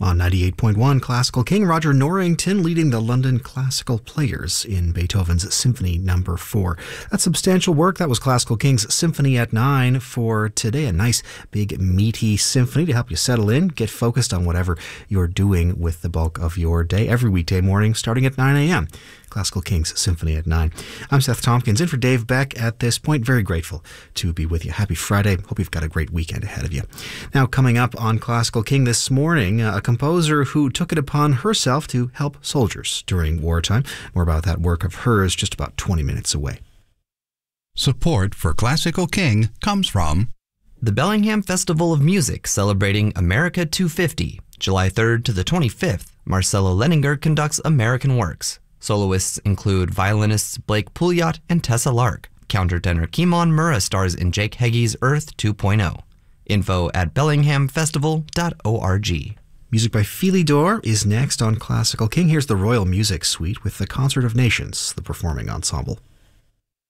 On 98.1 Classical King, Roger Norrington leading the London Classical Players in Beethoven's Symphony No. 4. That's substantial work. That was Classical King's Symphony at 9 for today. A nice, big, meaty symphony to help you settle in, get focused on whatever you're doing with the bulk of your day. Every weekday morning starting at 9 a.m. Classical King's Symphony at 9. I'm Seth Tompkins, in for Dave Beck at this point. Very grateful to be with you. Happy Friday. Hope you've got a great weekend ahead of you. Now, coming up on Classical King this morning, a composer who took it upon herself to help soldiers during wartime. More about that work of hers just about 20 minutes away. Support for Classical King comes from the Bellingham Festival of Music, celebrating America 250. July 3rd to the 25th, Marcelo Leninger conducts American Works. Soloists include violinists Blake Pouliot and Tessa Lark. Countertenor Kimon Murrah stars in Jake Heggie's Earth 2.0. Info at bellinghamfestival.org. Music by Philly Dor is next on Classical King. Here's the Royal Music Suite with the Concert of Nations, the performing ensemble.